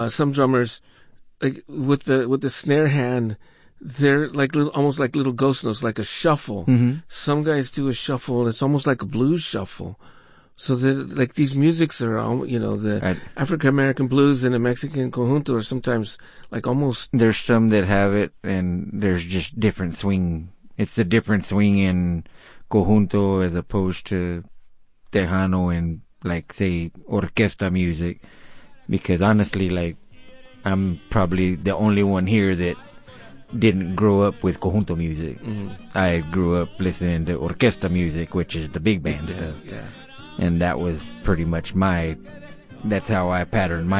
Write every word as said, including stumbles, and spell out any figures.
Uh, some drummers, like with the with the snare hand, they're like little, almost like little ghost notes, like a shuffle. Mm-hmm. Some guys do a shuffle. It's almost like a blues shuffle. So that, like, these musics are, al- you know, the Right. African American blues and the Mexican conjunto are sometimes like almost. There's some that have it, and there's just different swing. It's a different swing in conjunto as opposed to Tejano and, like, say, orquesta music. Because honestly, like, I'm probably the only one here that didn't grow up with conjunto music. Mm-hmm. I grew up listening to orquesta music, which is the big band Yeah, stuff. yeah. And that was pretty much my, that's how I patterned my